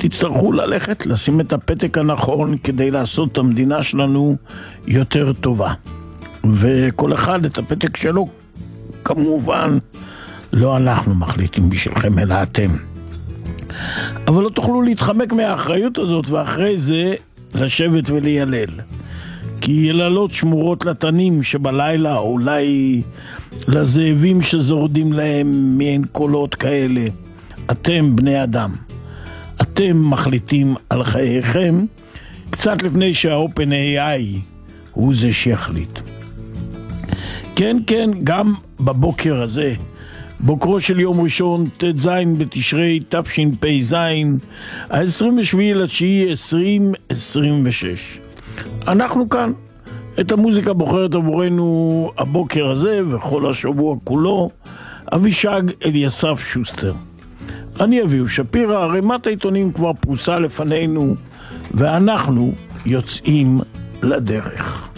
תצטרכו ללכת, לשים את הפתק הנכון כדי לעשות את המדינה שלנו יותר טובה. וכל אחד את הפתק שלו, כמובן, לא אנחנו מחליטים בשבילכם, אלא אתם. אבל לא תוכלו להתחמק מהאחריות הזאת, ואחרי זה לשבת וליילל. כי יללות שמורות לתנים שבלילה, אולי לזאבים שזורדים להם מעין קולות כאלה. אתם בני אדם. אתם מחליטים על חייכם, קצת לפני שה-OpenAI הוא זה שיחליט. כן, כן, גם בבוקר הזה, בוקרו של יום ראשון, ט"ז בתשרי תשפ"ז, ה-27/9/2026. אנחנו כאן. את המוזיקה בוחרת עבורנו הבוקר הזה וכל השבוע כולו, אבישג אליסף שוסטר. אני אביהו שפירא, ערימת העיתונים כבר פרוסה לפנינו, ואנחנו יוצאים לדרך.